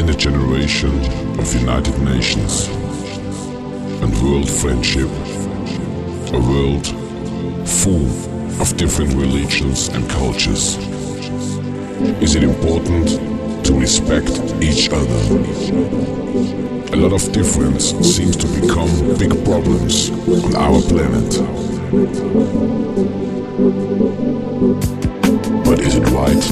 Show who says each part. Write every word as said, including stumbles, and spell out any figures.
Speaker 1: In a generation of United Nations and world friendship, a world full of different religions and cultures, is it important to respect each other? A lot of difference seems to become big problems on our planet. But is it right